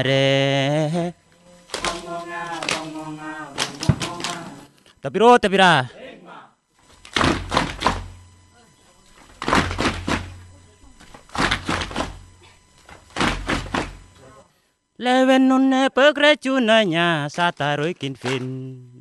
Re. Tapiro, tapira. Leven non ne pegre chunanya sataroi kin fin.